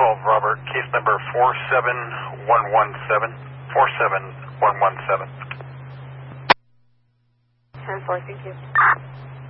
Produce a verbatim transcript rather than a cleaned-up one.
twelve, Robert. Case number four seven one one seven. four seven one one seven. ten four, thank you.